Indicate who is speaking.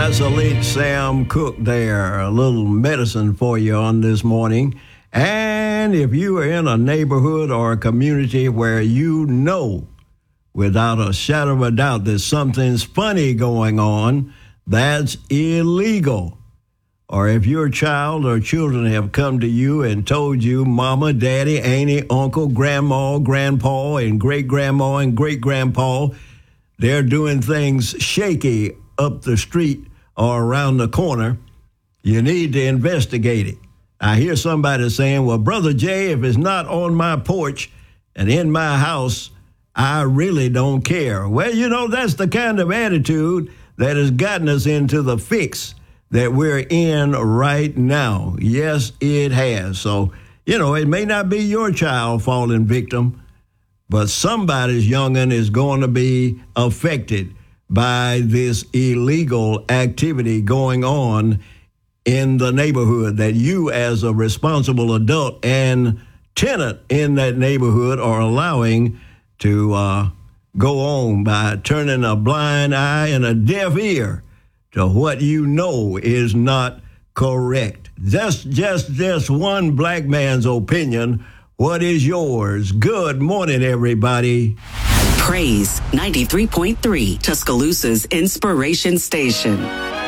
Speaker 1: That's a late Sam Cooke there. A little medicine for you on this morning. And if you are in a neighborhood or a community where you know without a shadow of a doubt that something's funny going on, that's illegal. Or if your child or children have come to you and told you mama, daddy, auntie, uncle, grandma, grandpa, and great-grandma and great-grandpa, they're doing things shaky up the street or around the corner, you need to investigate it. I hear somebody saying, well, Brother Jay, if it's not on my porch and in my house, I really don't care. Well, you know, that's the kind of attitude that has gotten us into the fix that we're in right now. Yes, it has. So, you know, it may not be your child falling victim, but somebody's young'un is going to be affected by this illegal activity going on in the neighborhood that you as a responsible adult and tenant in that neighborhood are allowing to go on by turning a blind eye and a deaf ear to what you know is not correct. Just one black man's opinion. What is yours? Good morning, everybody.
Speaker 2: Praise 93.3, Tuscaloosa's inspiration station.